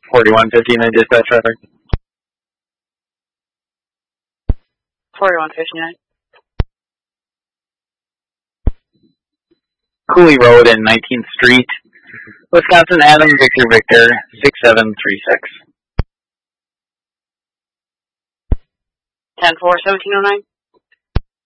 4159 dispatch traffic. 4159. Cooley Road and 19th Street, Wisconsin, Adam Victor Victor 6736. 10-4, 1709.